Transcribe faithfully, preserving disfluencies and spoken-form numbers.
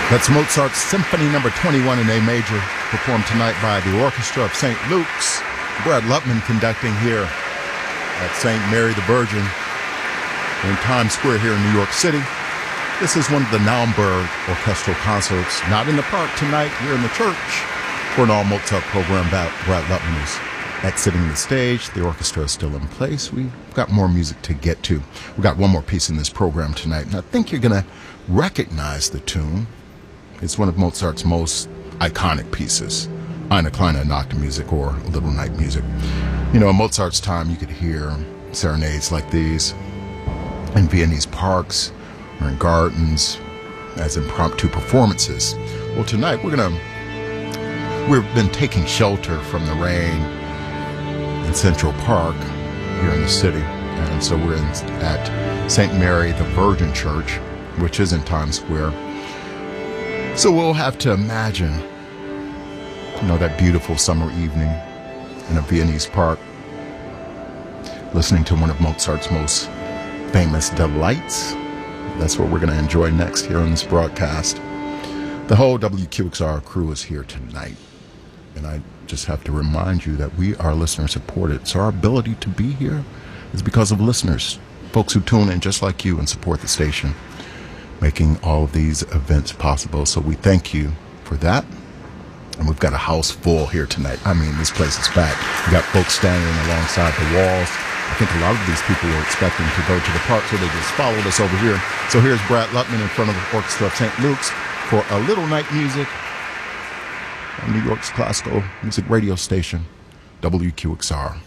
That's Mozart's Symphony Number twenty-one in A major, performed tonight by the Orchestra of Saint Luke's. Brad Lupman conducting here at Saint Mary the Virgin in Times Square here in New York City. This is one of the Naumburg orchestral concerts, not in the park tonight, here in the church, for an all-Mozart program. Brad Lupman is exiting the stage. The orchestra is still in place. We've got more music to get to. We've got one more piece in this program tonight, and I think you're going to recognize the tune. It's one of Mozart's most iconic pieces, Eine kleine Nachtmusik, or Little Night Music. You know, in Mozart's time, you could hear serenades like these in Viennese parks or in gardens as impromptu performances. Well, tonight we're gonna we've been taking shelter from the rain in Central Park here in the city, and so we're in, at Saint Mary the Virgin Church, which is in Times Square. So we'll have to imagine, you know, that beautiful summer evening in a Viennese park, listening to one of Mozart's most famous delights. That's what we're going to enjoy next here on this broadcast. The whole W Q X R crew is here tonight, and I just have to remind you that we are listener supported. So our ability to be here is because of listeners, folks who tune in just like you and support the station, making all of these events possible. So we thank you for that. And we've got a house full here tonight. I mean, this place is packed. We got folks standing alongside the walls. I think a lot of these people were expecting to go to the park, so they just followed us over here. So here's Brad Lupman in front of the Orchestra of Saint Luke's for a Little Night Music on New York's classical music radio station, W Q X R.